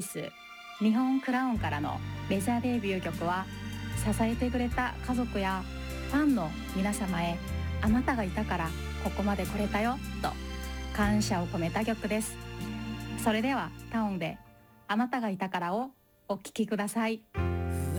ス日本クラウンからのメジャーデビュー曲は、支えてくれた家族やファンの皆様へ、あなたがいたからここまで来れたよと感謝を込めた曲です。それではタオンであなたがいたからをお聴きください。